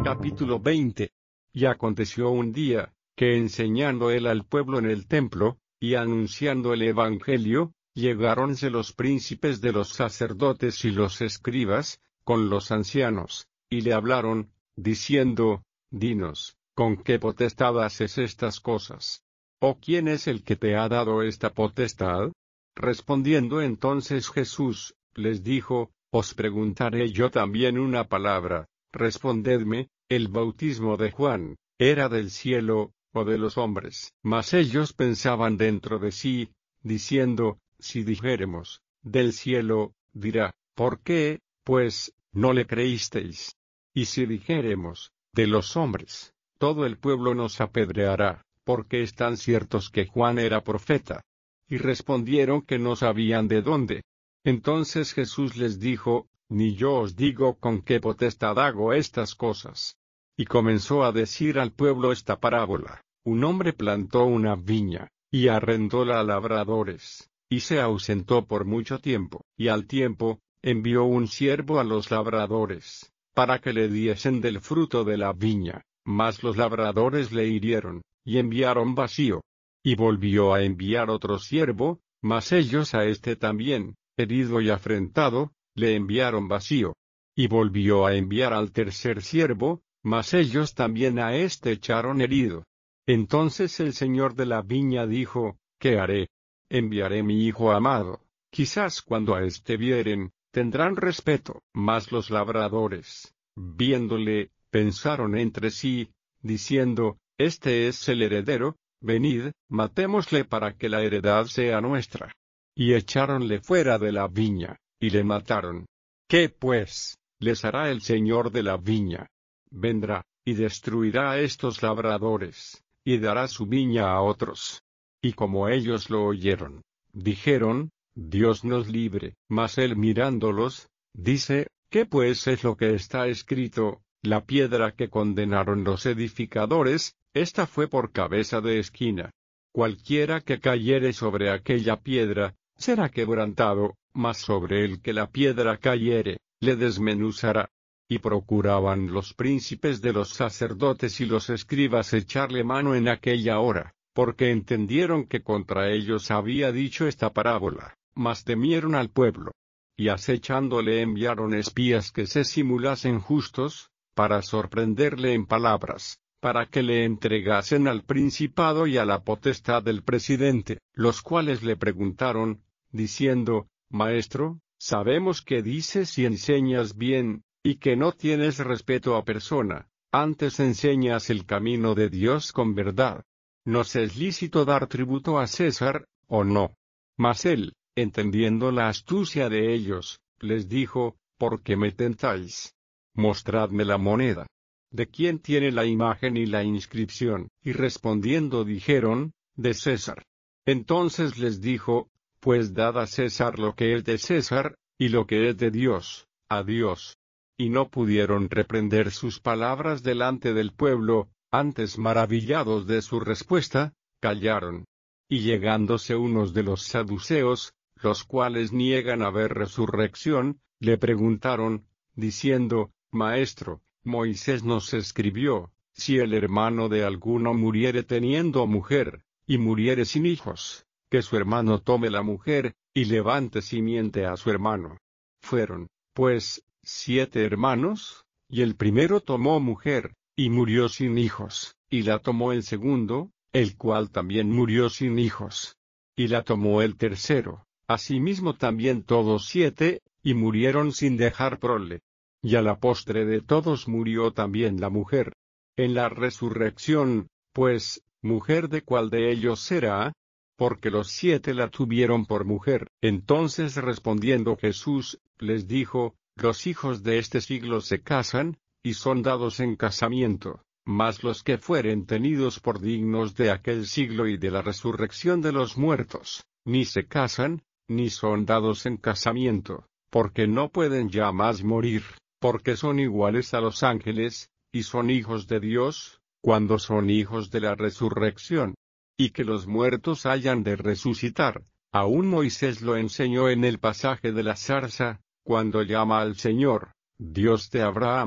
Capítulo 20. Y aconteció un día, que enseñando él al pueblo en el templo, y anunciando el evangelio, llegáronse los príncipes de los sacerdotes y los escribas, con los ancianos, y le hablaron, diciendo, Dinos, ¿con qué potestad haces estas cosas? ¿O quién es el que te ha dado esta potestad? Respondiendo entonces Jesús, les dijo, Os preguntaré yo también una palabra, respondedme, ¿el bautismo de Juan, era del cielo, o de los hombres? Mas ellos pensaban dentro de sí, diciendo, si dijéremos, del cielo, dirá, ¿por qué, pues, no le creísteis? Y si dijéremos, de los hombres, todo el pueblo nos apedreará, porque están ciertos que Juan era profeta. Y respondieron que no sabían de dónde. Entonces Jesús les dijo, Ni yo os digo con qué potestad hago estas cosas. Y comenzó a decir al pueblo esta parábola. Un hombre plantó una viña, y arrendóla a labradores, y se ausentó por mucho tiempo, y al tiempo, envió un siervo a los labradores, para que le diesen del fruto de la viña, mas los labradores le hirieron, y enviaron vacío. Y volvió a enviar otro siervo, mas ellos a este también, herido y afrentado, le enviaron vacío. Y volvió a enviar al tercer siervo, mas ellos también a este echaron herido. Entonces el señor de la viña dijo, ¿qué haré? Enviaré mi hijo amado, quizás cuando a este vieren, tendrán respeto. Mas los labradores, viéndole, pensaron entre sí, diciendo, Este es el heredero, venid, matémosle para que la heredad sea nuestra. Y echáronle fuera de la viña, y le mataron. ¿Qué pues les hará el señor de la viña? Vendrá, y destruirá a estos labradores, y dará su viña a otros. Y como ellos lo oyeron, dijeron, Dios nos libre. Mas él mirándolos, dice, ¿qué pues es lo que está escrito? La piedra que condenaron los edificadores, esta fue por cabeza de esquina. Cualquiera que cayere sobre aquella piedra, será quebrantado, mas sobre el que la piedra cayere, le desmenuzará. Y procuraban los príncipes de los sacerdotes y los escribas echarle mano en aquella hora, porque entendieron que contra ellos había dicho esta parábola, mas temieron al pueblo. Y acechándole enviaron espías que se simulasen justos, para sorprenderle en palabras, para que le entregasen al principado y a la potestad del presidente, los cuales le preguntaron, diciendo, Maestro, sabemos que dices y enseñas bien, y que no tienes respeto a persona, antes enseñas el camino de Dios con verdad. ¿Nos es lícito dar tributo a César, o no? Mas él, entendiendo la astucia de ellos, les dijo, ¿por qué me tentáis? Mostradme la moneda. ¿De quién tiene la imagen y la inscripción? Y respondiendo dijeron, de César. Entonces les dijo, pues dad a César lo que es de César, y lo que es de Dios, a Dios. Y no pudieron reprender sus palabras delante del pueblo, antes maravillados de su respuesta, callaron. Y llegándose unos de los saduceos, los cuales niegan haber resurrección, le preguntaron, diciendo, Maestro, Moisés nos escribió, si el hermano de alguno muriere teniendo mujer, y muriere sin hijos, que su hermano tome la mujer, y levante simiente a su hermano. Fueron, pues, 7 hermanos, y el primero tomó mujer, y murió sin hijos, y la tomó el segundo, el cual también murió sin hijos. Y la tomó el tercero, asimismo también todos 7, y murieron sin dejar prole. Y a la postre de todos murió también la mujer. En la resurrección, pues, ¿mujer de cuál de ellos será? Porque los 7 la tuvieron por mujer. Entonces respondiendo Jesús, les dijo, Los hijos de este siglo se casan, y son dados en casamiento, mas los que fueren tenidos por dignos de aquel siglo y de la resurrección de los muertos, ni se casan, ni son dados en casamiento, porque no pueden ya más morir, porque son iguales a los ángeles, y son hijos de Dios, cuando son hijos de la resurrección. Y que los muertos hayan de resucitar, aún Moisés lo enseñó en el pasaje de la zarza, cuando llama al Señor, Dios de Abraham,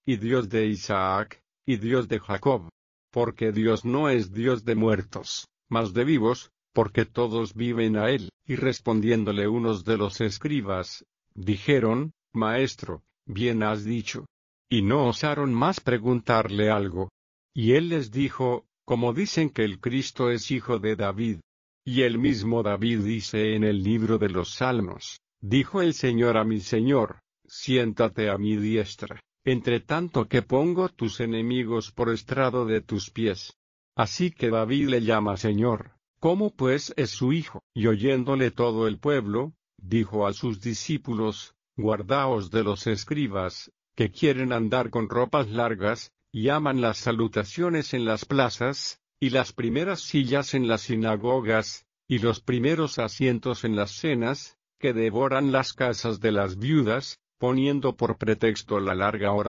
y Dios de Isaac, y Dios de Jacob. Porque Dios no es Dios de muertos, mas de vivos, porque todos viven a él. Y respondiéndole unos de los escribas, dijeron, Maestro, bien has dicho. Y no osaron más preguntarle algo. Y él les dijo, como dicen que el Cristo es hijo de David. Y el mismo David dice en el libro de los Salmos, dijo el Señor a mi Señor, siéntate a mi diestra, entre tanto que pongo tus enemigos por estrado de tus pies. Así que David le llama Señor. ¿Cómo pues es su hijo? Y oyéndole todo el pueblo, dijo a sus discípulos, guardaos de los escribas, que quieren andar con ropas largas, y aman las salutaciones en las plazas, y las primeras sillas en las sinagogas, y los primeros asientos en las cenas, que devoran las casas de las viudas, poniendo por pretexto la larga hora